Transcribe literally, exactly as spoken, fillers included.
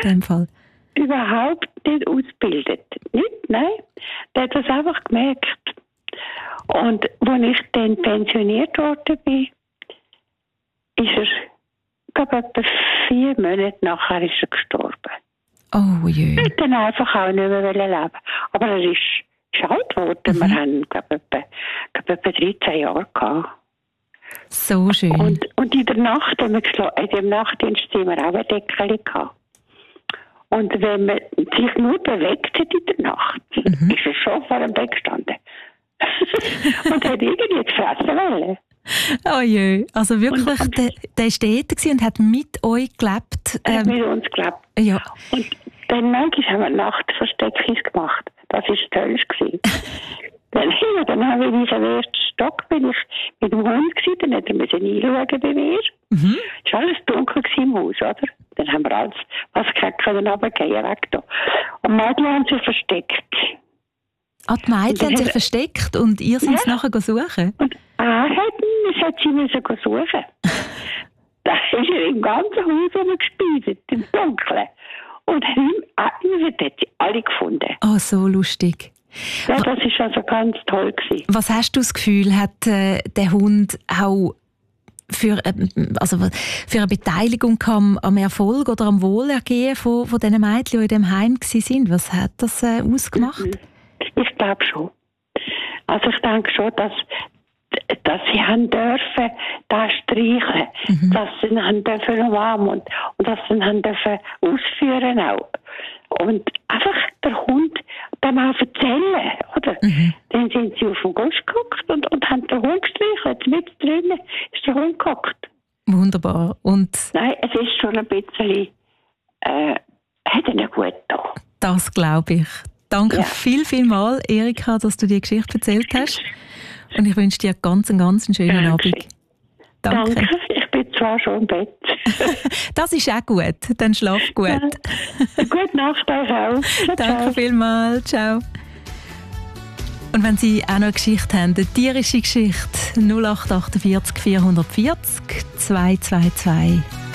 dem Fall? Überhaupt nicht ausgebildet. Nicht, nein. Der hat das einfach gemerkt. Und als ich dann pensioniert worden bin, ist er, ich glaube, etwa vier Monate nachher ist er gestorben. Oh je. Er hat dann einfach auch nicht mehr leben. Aber er ist, ist alt geworden. Mhm. Wir haben, glaube ich, etwa, glaube, etwa dreizehn Jahre gehabt. So schön. Und, und in der Nacht haben wir geschlafen. In dem Nachtdienst haben wir auch eine Decke gehabt. Und wenn man sich nur bewegt hat in der Nacht, mhm. ist er schon vor dem Bett gestanden. Und hat irgendwie gefressen wollen. Oh je, also wirklich, und, und, der, der war dort und hat mit euch gelebt. Er hat ähm, mit uns gelebt. Ja. Und dann manchmal haben wir Nachtversteckis gemacht. Das war toll. dann, ja, dann haben wir in diesem ersten Stock bin ich mit dem Hund gewesen, dann hat er müssen einschauen bei mir. Mhm. Es war alles dunkel im Haus, oder? Dann haben wir alles, was können, runtergehen, weg da. Und die Mädchen haben sich versteckt. Ah, die Mädchen haben sich versteckt und ihr seid ja. nachher suchen? Und er hat, hat sie müssen suchen. Da ist er im ganzen Haus rumgespeiset, im Dunkeln. Und er hat sie alle gefunden. Oh, so lustig. Ja, das war also ganz toll gewesen. Was hast du das Gefühl, hat äh, der Hund auch für, äh, also für eine Beteiligung am, am Erfolg oder am Wohlergehen von, von diesen Mädchen, die in diesem Heim waren? Was hat das äh, ausgemacht? Ich glaube schon. Also ich denke schon, dass, dass sie haben dürfen da streicheln, mhm. dass sie haben dürfen umarmen und, und dass sie haben dürfen ausführen auch. Und einfach der Hund dem auch erzählen, oder? Mhm. Dann sind sie auf den Gusch geguckt und, und haben den Hund gestreichelt. Mit drinnen ist der Hund geguckt. Wunderbar. Und nein, es ist schon ein bisschen, äh, hat ihnen gut getan. Das glaube ich. Danke ja. viel, viel mal, Erika, dass du die Geschichte erzählt hast. Und ich wünsche dir ganz, ganz einen schönen Danke. Abend. Danke. Danke. Ich bin zwar schon im Bett. Das ist auch gut. Dann schlaf gut. Ja. Gute Nacht euch auch. Ciao, Danke vielmals. Ciao. Und wenn Sie auch noch eine Geschichte haben, eine tierische Geschichte, null acht acht vier vier vier vier zwei zwei zwei